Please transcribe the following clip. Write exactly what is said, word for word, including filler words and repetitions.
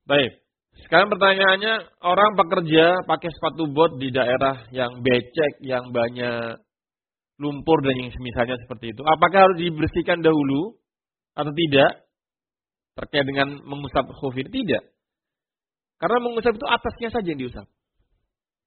Baik. Sekarang pertanyaannya, orang pekerja pakai sepatu bot di daerah yang becek, yang banyak lumpur dan yang semisalnya seperti itu. Apakah harus dibersihkan dahulu atau tidak? Terkait dengan mengusap khuf ini? Tidak. Karena mengusap itu atasnya saja yang diusap.